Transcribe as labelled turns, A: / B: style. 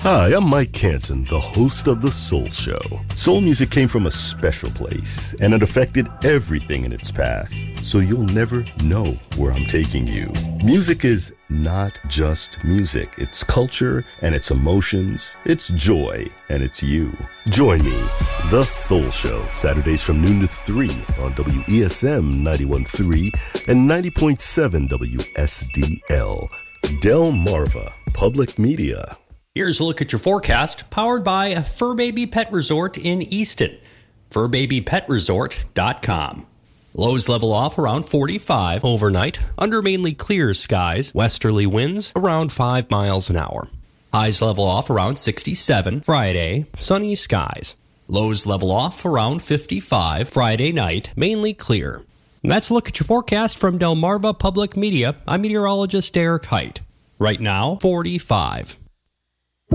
A: Hi, I'm Mike Canton, the host of The Soul Show. Soul music came from a special place, and it affected everything in its path. So you'll never know where I'm taking you. Music is not just music. It's culture and it's emotions. It's joy and it's you. Join me, The Soul Show, Saturdays from noon to 3 on WESM 91.3 and 90.7 WSDL. Delmarva Public Media.
B: Here's a look at your forecast, powered by Fur Baby Pet Resort in Easton. FurBabyPetResort.com. Lows level off around 45 overnight, under mainly clear skies, westerly winds around 5 miles an hour. Highs level off around 67 Friday, sunny skies. Lows level off around 55 Friday night, mainly clear. And that's a look at your forecast from Delmarva Public Media. I'm meteorologist Derek Height. Right now, 45.